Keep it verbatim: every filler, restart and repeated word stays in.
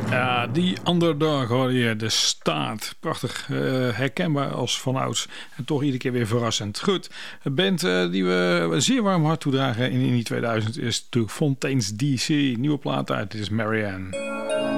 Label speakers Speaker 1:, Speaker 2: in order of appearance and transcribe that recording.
Speaker 1: Ja, die underdog hoor je, de staat. Prachtig, uh, herkenbaar als vanouds. En toch iedere keer weer verrassend. Goed, een band uh, die we een zeer warm hart toedragen in, in die tweeduizend is natuurlijk Fontaine's D C. Nieuwe plaat uit, dit is Marianne.